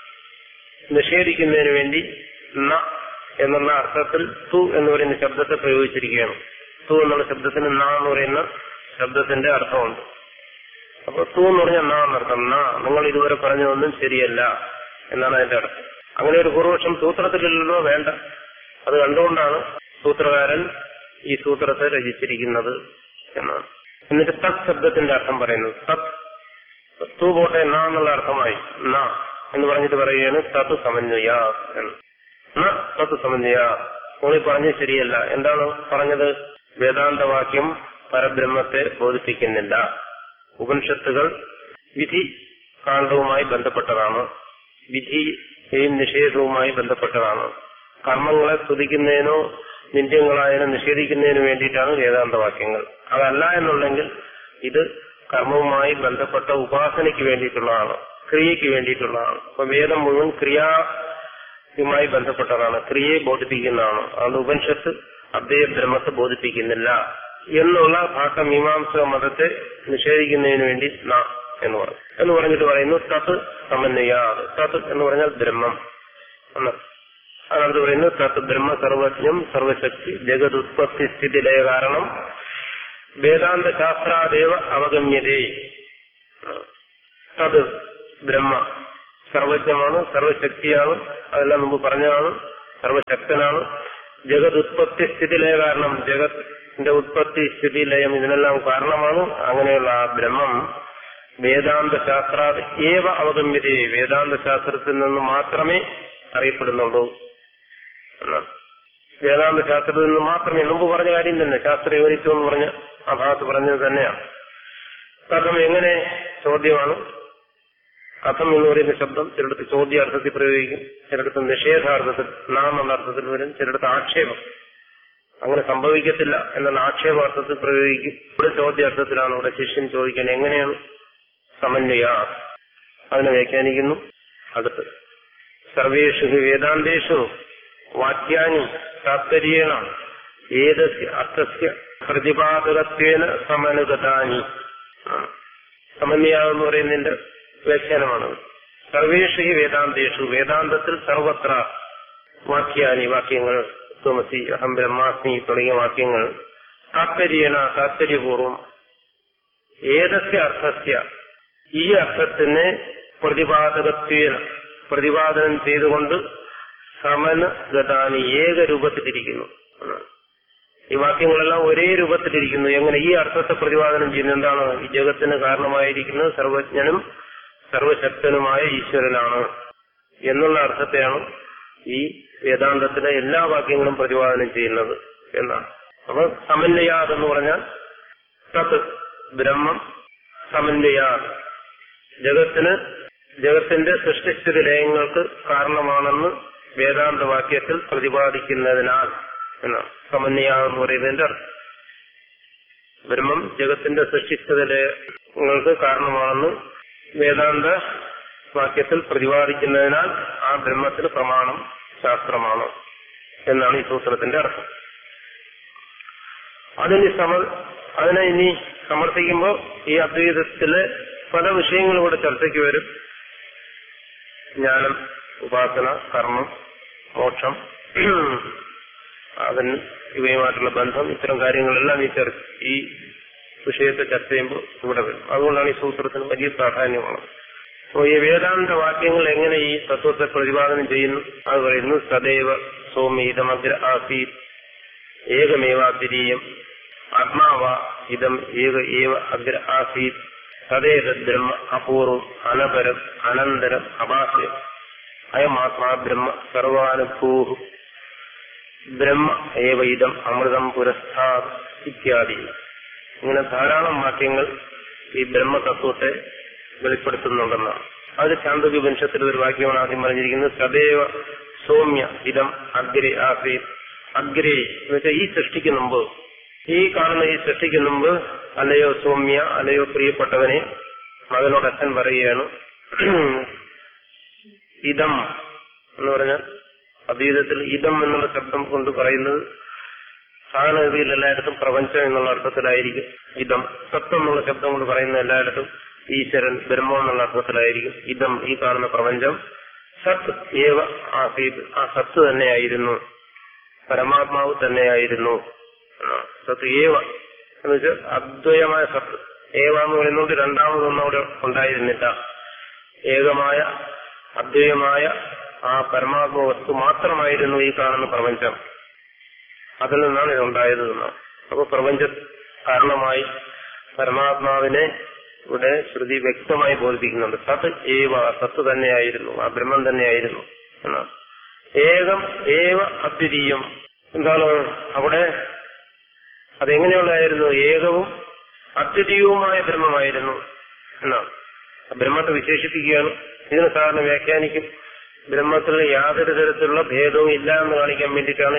നിഷേധിക്കുന്നതിന് വേണ്ടി ന എന്നുള്ള അർത്ഥത്തിൽ തു എന്ന് പറയുന്ന ശബ്ദത്തെ പ്രയോഗിച്ചിരിക്കുകയാണ്. തു എന്നുള്ള ശബ്ദത്തിന് ന എന്ന് പറയുന്ന ശബ്ദത്തിന്റെ അർത്ഥമുണ്ട്. അപ്പൊ തു എന്ന് പറഞ്ഞാൽ ന എന്നർത്ഥം. ന നിങ്ങൾ ഇതുവരെ പറഞ്ഞതൊന്നും ശരിയല്ല എന്നാണ് അതിന്റെ അർത്ഥം. അങ്ങനെ ഒരു പൂർവപക്ഷം സൂത്രത്തിലില്ലല്ലോ, വേണ്ട. അത് കണ്ടുകൊണ്ടാണ് സൂത്രകാരൻ ഈ സൂത്രത്തെ രചിച്ചിരിക്കുന്നത് എന്നാണ്. എന്നിട്ട് തത് ശബ്ദത്തിന്റെ അർത്ഥം പറയുന്നത്. തത് തു പോട്ടെ ന എന്നുള്ള അർത്ഥമായി ന എന്ന് പറഞ്ഞിട്ട് പറയുകയാണ് തത് സമന്വയ എന്ന്. തത് സമന്വയ നിങ്ങൾ പറഞ്ഞത് ശരിയല്ല. എന്താണ് പറഞ്ഞത്? വേദാന്തവാക്യം പരബ്രഹ്മത്തെ ബോധിപ്പിക്കുന്നില്ല. ഉപനിഷത്തുകൾ വിധി കാണ്ഡവുമായി ബന്ധപ്പെട്ടതാണ്, വിധിയെയും നിഷേധവുമായി ബന്ധപ്പെട്ടതാണ്. കർമ്മങ്ങളെ സ്തുതിക്കുന്നതിനോ നിന്ദ്യങ്ങളായതിനോ നിഷേധിക്കുന്നതിനു വേണ്ടിയിട്ടാണ് വേദാന്തവാക്യങ്ങൾ. അതല്ല എന്നുണ്ടെങ്കിൽ ഇത് കർമ്മവുമായി ബന്ധപ്പെട്ട ഉപാസനയ്ക്ക് വേണ്ടിയിട്ടുള്ളതാണ്, ക്രിയയ്ക്ക് വേണ്ടിയിട്ടുള്ളതാണ്. അപ്പൊ വേദം മുഴുവൻ ക്രിയയുമായി ബന്ധപ്പെട്ടതാണ്, ക്രിയയെ ബോധിപ്പിക്കുന്നതാണ്. അതുകൊണ്ട് ഉപനിഷത്ത് അദ്വൈത ബ്രഹ്മത്തെ ബോധിപ്പിക്കുന്നില്ല എന്നുള്ള ഭാഷമീമാംസക മതത്തെ നിഷേധിക്കുന്നതിന് വേണ്ടി ന എന്ന് പറഞ്ഞിട്ട് പറയുന്നു തത് സമന്വയ. തത് എന്ന് പറഞ്ഞാൽ ബ്രഹ്മം. അതിനകത്ത് പറയുന്നു തത് ബ്രഹ്മ സർവജ്ഞം സർവശക്തി ജഗതുത്പത്തി സ്ഥിതി ലയ കാരണം വേദാന്ത ശാസ്ത്രാദേവ അവഗമ്യതേ. തത് ബ്രഹ്മ സർവജ്ഞമാണ്, സർവശക്തിയാണ്, അതെല്ലാം മുമ്പ് പറഞ്ഞതാണ്, സർവശക്തനാണ്. ജഗത് ഉത്പത്തി സ്ഥിതി ലയ കാരണം, ജഗത്തിന്റെ ഉത്പത്തി സ്ഥിതി ലയം ഇതിനെല്ലാം കാരണമാണ്. അങ്ങനെയുള്ള ആ ബ്രഹ്മം വേദാന്ത ശാസ്ത്രാത് ഏവ അവഗമ്യതേ, വേദാന്ത ശാസ്ത്രത്തിൽ നിന്ന് മാത്രമേ അറിയപ്പെടുന്നുള്ളൂ എന്നാണ്. വേദാന്ത ശാസ്ത്രത്തിൽ നിന്ന് മാത്രമേ, മുമ്പ് പറഞ്ഞ കാര്യം തന്നെ, ശാസ്ത്രയോനിത്വം എന്ന് പറഞ്ഞ ആ ഭാഗത്ത് പറഞ്ഞത് തന്നെയാണ്. കഥം എങ്ങനെ ചോദ്യമാണ്. കഥം എന്ന് പറയുന്ന ശബ്ദം ചിലടത്ത് ചോദ്യാർത്ഥത്തിൽ പ്രയോഗിക്കും, ചിലടത്ത് നിഷേധാർത്ഥത്തിൽ നാം എന്ന അർത്ഥത്തിൽ വരും, ചിലടത്ത് ആക്ഷേപം, അങ്ങനെ സംഭവിക്കത്തില്ല എന്നുള്ള ആക്ഷേപാർത്ഥത്തിൽ പ്രയോഗിക്കും. ഇവിടെ ചോദ്യാർത്ഥത്തിലാണ്. ഇവിടെ ശിഷ്യൻ ചോദിക്കാൻ എങ്ങനെയാണ് സമന്വയ, അതിനെ വ്യാഖ്യാനിക്കുന്നു. അടുത്ത് സർവേഷു വേദാന്തേഷു വാക്യാനി താത്പര്യേണ ഏതസ്യ അർത്ഥസ്യ പ്രതിപാദകത്വേന സമനുഗതാനി. സമന്വയ എന്ന് പറയുന്നതിന്റെ വ്യാഖ്യാനമാണ്. സർവേഷു വേദാന്തേഷു, വേദാന്തത്തിൽ സർവത്ര വാക്യാനി, വാക്യങ്ങൾ, ത്വമസി അഹം ബ്രഹ്മാസ്മി തുടങ്ങിയ വാക്യങ്ങൾ താത്പര്യേണ, താത്പര്യപൂർവം, ഏതസ്യ അർത്ഥസ്യ, ഈ അർത്ഥത്തിന് പ്രതിപാദകത്വേന, പ്രതിപാദനം ചെയ്തുകൊണ്ട് സമനുഗതാനി, ഏകരൂപത്തിലിരിക്കുന്നു. ഈ വാക്യങ്ങളെല്ലാം ഒരേ രൂപത്തിലിരിക്കുന്നു. എങ്ങനെ? ഈ അർത്ഥത്തെ പ്രതിപാദനം ചെയ്യുന്നത് എന്താണ്? ഈ ജഗത്തിന് കാരണമായിരിക്കുന്നത് സർവജ്ഞനും സർവശക്തനുമായ ഈശ്വരനാണ് എന്നുള്ള അർത്ഥത്തെയാണ് ഈ വേദാന്തത്തിലെ എല്ലാ വാക്യങ്ങളും പ്രതിപാദനം ചെയ്യുന്നത് എന്നാണ്. അപ്പൊ സമന്വയാത് എന്ന് പറഞ്ഞാൽ തത് ബ്രഹ്മം സമന്വയാത്, ജഗത്തിന്റെ സൃഷ്ടിസ്ഥിതി ലയങ്ങൾക്ക് കാരണമാണെന്ന് വേദാന്ത വാക്യത്തിൽ പ്രതിപാദിക്കുന്നതിനാൽ എന്നാണ് സമന്വയാത് എന്ന് പറയുന്നതിന്റെ അർത്ഥം. ബ്രഹ്മം ജഗത്തിന്റെ സൃഷ്ടിസ്ഥിതി ലയങ്ങൾക്ക് കാരണമാണെന്ന് വേദാന്ത വാക്യത്തിൽ പ്രതിപാദിക്കുന്നതിനാൽ ആ ബ്രഹ്മത്തിന് പ്രമാണം ശാസ്ത്രമാണ് എന്നാണ് ഈ സൂത്രത്തിന്റെ അർത്ഥം. അതിനെ ഇനി സമർത്ഥിക്കുമ്പോൾ ഈ അദ്വൈതത്തിലെ പല വിഷയങ്ങളും കൂടെ ചർച്ചയ്ക്ക് വരും. ജ്ഞാനം, ഉപാസന, കർമ്മം, മോക്ഷം, അതിന് ഇവയുമായിട്ടുള്ള ബന്ധം, ഇത്തരം കാര്യങ്ങളെല്ലാം ഈ വിഷയത്തെ ചർച്ച ചെയ്യുമ്പോൾ ഇവിടെ വരും. അതുകൊണ്ടാണ് ഈ സൂത്രത്തിന് വലിയ പ്രാധാന്യമുള്ളത്. അപ്പോൾ ഈ വേദാന്ത വാക്യങ്ങൾ എങ്ങനെ ഈ തത്വത്തെ പ്രതിപാദനം ചെയ്യുന്നു? അത് പറയുന്നു, സദൈവ സൗമ്യതമഗ്ര ആസീത് ഏകമേവാദ്വിതീയം ആത്മാവ ഇതം ഏക ഏവ അഗ്ര ആസീത് തദേതദ് ബ്രഹ്മ അപൂർവം അനപരം അനന്തരം അഭാസ്യം അയമാത്മാ ബ്രഹ്മ സർവാനുഭൂഹ് ബ്രഹ്മ ഏവ ഇതം അമൃതം പുരസ്ഥാത് ഇത്യാദി. ഇങ്ങനെ ധാരാളം വാക്യങ്ങൾ ഈ ബ്രഹ്മതത്വത്തെ വെളിപ്പെടുത്തുന്നുണ്ടെന്നാണ്. അത് ചാന്തോക്യോപനിഷത്തിൽ ഒരു വാക്യമാണ് ആദ്യം പറഞ്ഞിരിക്കുന്നത്, സദൈവ സൗമ്യ ഇതം അഗ്രേ ആസീത്. അഗ്രേ എന്ന് വെച്ചാൽ ഈ സൃഷ്ടിക്ക് മുമ്പ്, ഈ കാണുന്ന ഈ സൃഷ്ടിക്ക് മുമ്പ്, അല്ലയോ സൗമ്യ, അല്ലയോ പ്രിയപ്പെട്ടവനെ, മകനോട് അച്ഛൻ പറയുകയാണ്. ഇതം എന്ന് പറഞ്ഞാൽ അദ്വൈതത്തിൽ ഇതം എന്നുള്ള ശബ്ദം കൊണ്ട് പറയുന്നത് സാധാരണഗതിയിൽ എല്ലായിടത്തും പ്രപഞ്ചം എന്നുള്ള അർത്ഥത്തിലായിരിക്കും. ഇതം സത്വം എന്നുള്ള ശബ്ദം കൊണ്ട് പറയുന്ന എല്ലായിടത്തും ഈശ്വരൻ, ബ്രഹ്മം എന്നുള്ള അർത്ഥത്തിലായിരിക്കും. ഇതം, ഈ കാണുന്ന പ്രപഞ്ചം, സത് ഏവ ആസീത്, ആ സത്ത് തന്നെയായിരുന്നു, പരമാത്മാവ് തന്നെയായിരുന്നു. സത്ത് ഏവ എന്ന് വെച്ചാൽ അദ്വയമായ സത്ത്. ഏവ എന്ന് പറയുന്നത് രണ്ടാമതൊന്നും അവിടെ ഉണ്ടായിരുന്നില്ല. ഏകമായ അദ്വയമായ ആ പരമാത്മ വസ്തു മാത്രമായിരുന്നു ഈ കാണുന്ന പ്രപഞ്ചം. അതിൽ നിന്നാണ് ഇതുണ്ടായത്. അപ്പൊ പ്രപഞ്ച കാരണമായി പരമാത്മാവിനെ ഇവിടെ ശ്രുതി വ്യക്തമായി ബോധിപ്പിക്കുന്നുണ്ട്. സത് ഏവ, സത്ത് തന്നെയായിരുന്നു, ആ ബ്രഹ്മം തന്നെയായിരുന്നു എന്നാണ്. ഏകം ഏവ അദ്വിതീയം, എന്താണ് അവിടെ അതെങ്ങനെയുള്ളതായിരുന്നു? ഏകവും അദ്വിതീയവുമായ ബ്രഹ്മമായിരുന്നു എന്നാണ്. ബ്രഹ്മത്തെ വിശേഷിപ്പിക്കുകയാണ്. ഇതിന് സാധാരണ വ്യാഖ്യാനിക്കും, ബ്രഹ്മത്തിൽ യാതൊരു തരത്തിലുള്ള ഭേദവും ഇല്ല എന്ന് കാണിക്കാൻ വേണ്ടിയിട്ടാണ്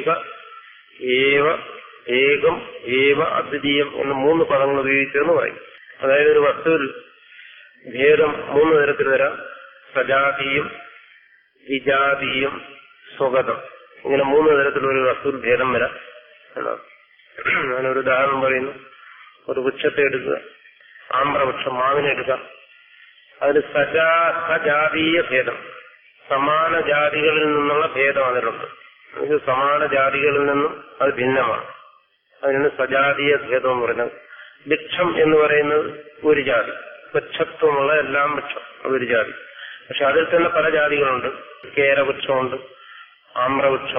ഏകം ഏവ അദ്വിതീയം എന്ന് 3 പദങ്ങൾ ഉപയോഗിച്ചെന്ന് പറയും. അതായത് ഒരു വസ്തുവിൽ ഭേദം 3 തരത്തിൽ വരാം. സജാതീയം, വിജാതീയം, സ്വഗതം. ഇങ്ങനെ 3 തരത്തിലൊരു വസ്തുവിൽ ഭേദം വരാം എന്നാണ്. ഞാനൊരു ഉദാഹരണം പറയുന്നു. ഒരു വൃക്ഷത്തെ എടുക്കുക, ആമ്രവൃക്ഷം, മാവിനെ എടുക്കാം. അതിൽ സജാതീയ ഭേദം, സമാന ജാതികളിൽ നിന്നുള്ള ഭേദം അതിലുണ്ട്. ഇത് സമാന ജാതികളിൽ നിന്നും അത് ഭിന്നമാണ്. അതിനാണ് സജാതീയ ഭേദം എന്ന് പറയുന്നത്. വൃക്ഷം എന്ന് പറയുന്നത് ഒരു ജാതി, വൃക്ഷത്വമുള്ള എല്ലാം വൃക്ഷം, അതൊരു ജാതി. പക്ഷെ അതിൽ തന്നെ പല ജാതികളുണ്ട്. കേരവൃക്ഷമുണ്ട്, ആമ്രവൃക്ഷം